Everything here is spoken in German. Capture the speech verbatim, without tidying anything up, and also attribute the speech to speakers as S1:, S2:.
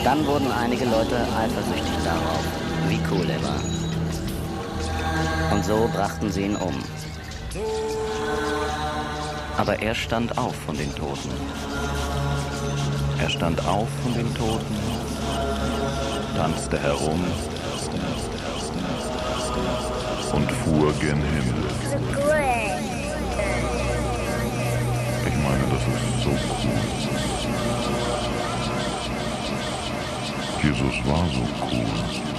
S1: Dann wurden einige Leute eifersüchtig darauf, wie cool er war. Und so brachten sie ihn um. Aber er stand auf von den Toten. Er stand auf von den Toten, tanzte herum
S2: und fuhr gen Himmel. Ich meine, das ist so cool. Jesus war so cool.